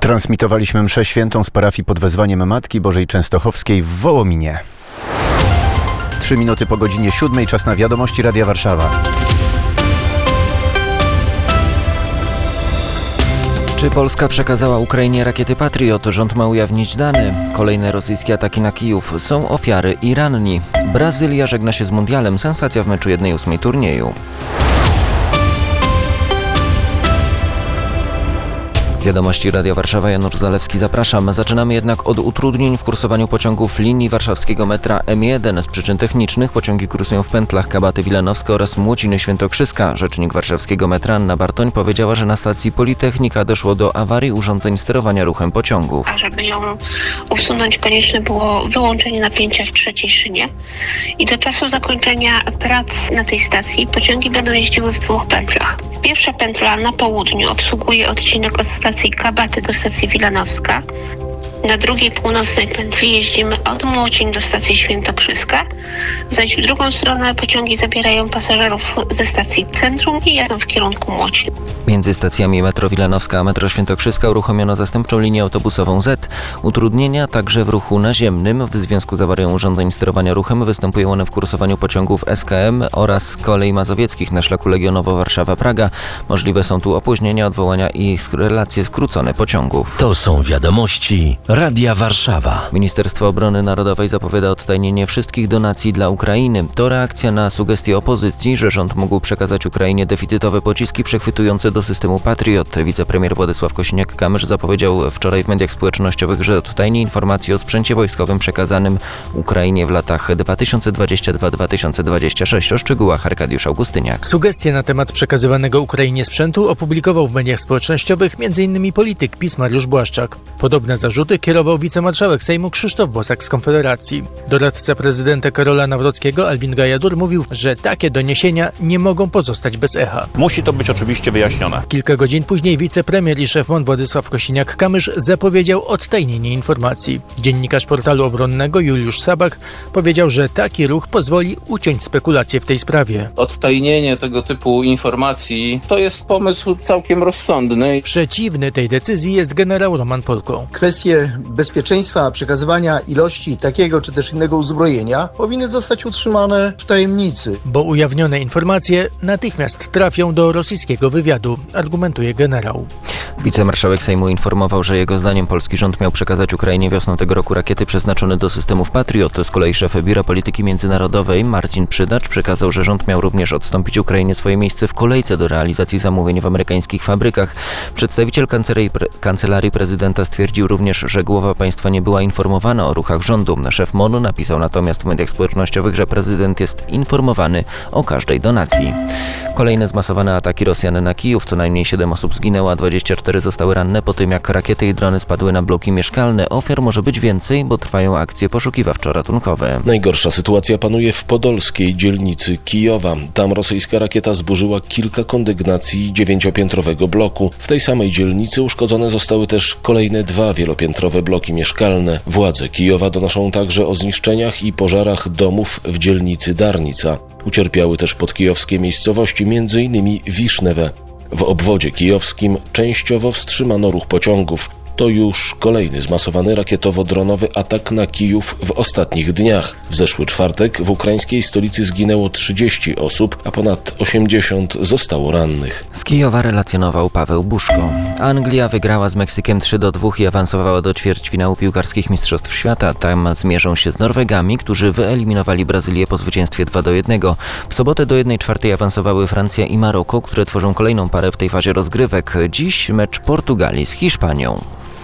Transmitowaliśmy mszę świętą z parafii pod wezwaniem Matki Bożej Częstochowskiej w Wołominie. 3 minuty po godzinie 7, czas na wiadomości Radia Warszawa. Czy Polska przekazała Ukrainie rakiety Patriot? Rząd ma ujawnić dane. Kolejne rosyjskie ataki na Kijów. Są ofiary i ranni. Brazylia żegna się z mundialem. Sensacja w meczu 1/8 turnieju. Wiadomości Radia Warszawa, Janusz Zalewski, zapraszam. Zaczynamy jednak od utrudnień w kursowaniu pociągów linii warszawskiego metra M1. Z przyczyn technicznych pociągi kursują w pętlach Kabaty Wilanowska oraz Młociny Świętokrzyska. Rzecznik warszawskiego metra Anna Bartoń powiedziała, że na stacji Politechnika doszło do awarii urządzeń sterowania ruchem pociągów. A żeby ją usunąć, konieczne było wyłączenie napięcia w trzeciej szynie i do czasu zakończenia prac na tej stacji pociągi będą jeździły w 2 pętlach. Pierwsza pętla na południu obsługuje odcinek od stacji Kabaty do stacji Wilanowska. Na drugiej północnej pętli jeździmy od Młocin do stacji Świętokrzyska, zaś w drugą stronę pociągi zabierają pasażerów ze stacji Centrum i jadą w kierunku Młocin. Między stacjami metro Wilanowska a metro Świętokrzyska uruchomiono zastępczą linię autobusową Z. Utrudnienia także w ruchu naziemnym. W związku z awarią urządzeń sterowania ruchem występują one w kursowaniu pociągów SKM oraz kolei mazowieckich na szlaku Legionowo-Warszawa-Praga. Możliwe są tu opóźnienia, odwołania i relacje skrócone pociągów. To są wiadomości Radia Warszawa. Ministerstwo Obrony Narodowej zapowiada odtajnienie wszystkich donacji dla Ukrainy. To reakcja na sugestie opozycji, że rząd mógł przekazać Ukrainie deficytowe pociski przechwytujące do systemu Patriot. Wicepremier Władysław Kosiniak-Kamysz zapowiedział wczoraj w mediach społecznościowych, że odtajni informacje o sprzęcie wojskowym przekazanym Ukrainie w latach 2022-2026. O szczegółach Arkadiusz Augustyniak. Sugestie na temat przekazywanego Ukrainie sprzętu opublikował w mediach społecznościowych m.in. polityk PiS Mariusz Błaszczak. Podobne zarzuty kierował wicemarszałek Sejmu Krzysztof Bosak z Konfederacji. Doradca prezydenta Karola Nawrockiego Alvin Gajadur mówił, że takie doniesienia nie mogą pozostać bez echa. Musi to być oczywiście wyjaśnione. Kilka godzin później wicepremier i szef MON Władysław Kosiniak-Kamysz zapowiedział odtajnienie informacji. Dziennikarz portalu obronnego Juliusz Sabak powiedział, że taki ruch pozwoli uciąć spekulacje w tej sprawie. Odtajnienie tego typu informacji to jest pomysł całkiem rozsądny. Przeciwny tej decyzji jest generał Roman Polko. Kwestie bezpieczeństwa przekazywania ilości takiego czy też innego uzbrojenia powinny zostać utrzymane w tajemnicy. Bo ujawnione informacje natychmiast trafią do rosyjskiego wywiadu, argumentuje generał. Wicemarszałek Sejmu informował, że jego zdaniem polski rząd miał przekazać Ukrainie wiosną tego roku rakiety przeznaczone do systemów Patriot. Z kolei szef Biura Polityki Międzynarodowej Marcin Przydacz przekazał, że rząd miał również odstąpić Ukrainie swoje miejsce w kolejce do realizacji zamówień w amerykańskich fabrykach. Przedstawiciel Kancelarii Prezydenta stwierdził również, że głowa państwa nie była informowana o ruchach rządu. Szef MON-u napisał natomiast w mediach społecznościowych, że prezydent jest informowany o każdej donacji. Kolejne zmasowane ataki Rosjan na Kijów. Co najmniej 7 osób zginęło, a 24 zostały ranne po tym, jak rakiety i drony spadły na bloki mieszkalne. Ofiar może być więcej, bo trwają akcje poszukiwawczo-ratunkowe. Najgorsza sytuacja panuje w podolskiej dzielnicy Kijowa. Tam rosyjska rakieta zburzyła kilka kondygnacji 9-piętrowego bloku. W tej samej dzielnicy uszkodzone zostały też kolejne 2 wielopiętrowe bloki mieszkalne. Władze Kijowa donoszą także o zniszczeniach i pożarach domów w dzielnicy Darnica. Ucierpiały też podkijowskie miejscowości, m.in. Wisznewe. W obwodzie kijowskim częściowo wstrzymano ruch pociągów. To już kolejny zmasowany rakietowo-dronowy atak na Kijów w ostatnich dniach. W zeszły czwartek w ukraińskiej stolicy zginęło 30 osób, a ponad 80 zostało rannych. Z Kijowa relacjonował Paweł Buszko. Anglia wygrała z Meksykiem 3-2 i awansowała do ćwierćfinału piłkarskich Mistrzostw Świata. Tam zmierzą się z Norwegami, którzy wyeliminowali Brazylię po zwycięstwie 2-1. W sobotę do 1/4 awansowały Francja i Maroko, które tworzą kolejną parę w tej fazie rozgrywek. Dziś mecz Portugalii z Hiszpanią.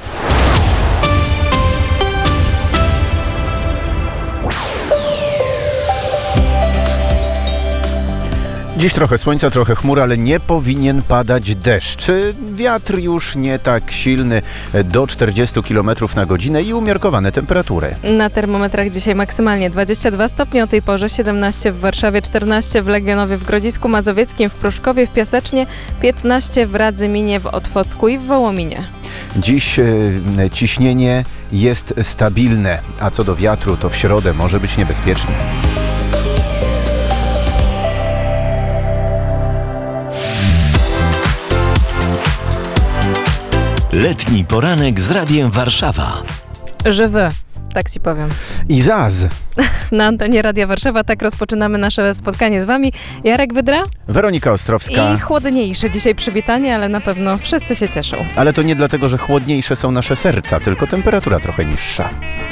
Dziś trochę słońca, trochę chmur, ale nie powinien padać deszcz. Wiatr już nie tak silny, do 40 km na godzinę i umiarkowane temperatury. Na termometrach dzisiaj maksymalnie 22 stopnie, o tej porze 17 w Warszawie, 14 w Legionowie, w Grodzisku Mazowieckim, w Pruszkowie, w Piasecznie, 15 w Radzyminie, w Otwocku i w Wołominie. Dziś ciśnienie jest stabilne, a co do wiatru, to w środę może być niebezpiecznie. Letni poranek z Radiem Warszawa. Żywy, tak ci powiem. I zaz. Na antenie Radia Warszawa tak rozpoczynamy nasze spotkanie z wami. Jarek Wydra Weronika Ostrowska. i chłodniejsze dzisiaj przywitanie, ale na pewno wszyscy się cieszą. Ale to nie dlatego, że chłodniejsze są nasze serca, tylko temperatura trochę niższa.